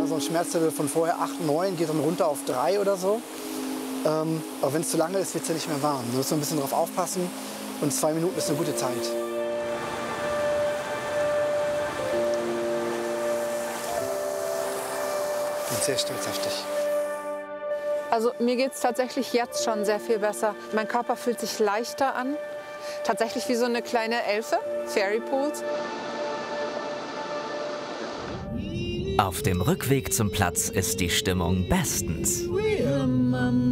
so ein Schmerzlevel von vorher 8, 9, geht dann runter auf 3 oder so. Aber wenn es zu lange ist, wird es ja nicht mehr warm. Da muss man ein bisschen drauf aufpassen und 2 Minuten ist eine gute Zeit. Ich bin sehr stolz auf dich. Also mir geht es tatsächlich jetzt schon sehr viel besser. Mein Körper fühlt sich leichter an. Tatsächlich wie so eine kleine Elfe, Fairy Pools. Auf dem Rückweg zum Platz ist die Stimmung bestens.